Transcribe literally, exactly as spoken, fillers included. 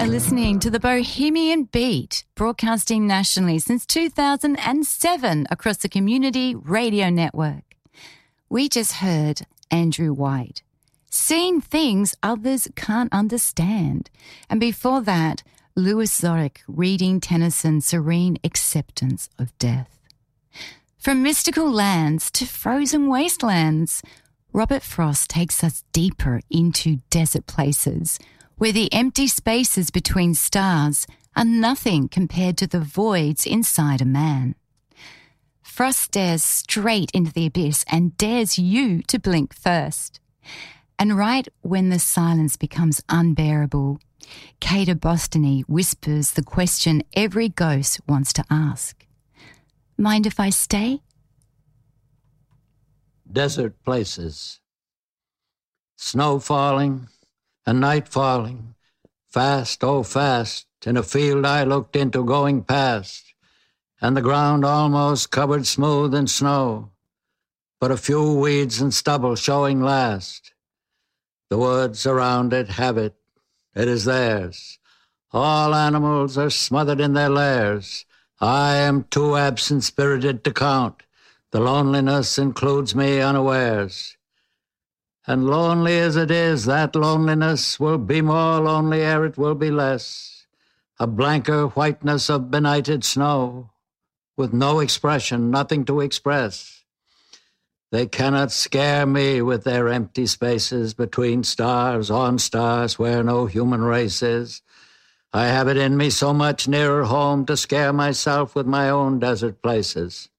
are listening to the Bohemian Beat, broadcasting nationally since two thousand seven across the Community Radio Network. We just heard Andrew White, Seeing Things Others Can't Understand. And before that, Louis Zorich reading Tennyson's Serene Acceptance of Death. From mystical lands to frozen wastelands, Robert Frost takes us deeper into desert places where the empty spaces between stars are nothing compared to the voids inside a man. Frost stares straight into the abyss and dares you to blink first. And right when the silence becomes unbearable, Kater Bostany whispers the question every ghost wants to ask. Mind if I stay? Desert places. Snow falling and night falling, fast, oh fast, in a field I looked into going past, and the ground almost covered smooth in snow, but a few weeds and stubble showing last. The woods around it have it, it is theirs. All animals are smothered in their lairs. I am too absent-spirited to count. The loneliness includes me unawares. And lonely as it is, that loneliness will be more lonely ere it will be less. A blanker whiteness of benighted snow, with no expression, nothing to express. They cannot scare me with their empty spaces between stars, on stars, where no human race is. I have it in me so much nearer home to scare myself with my own desert places.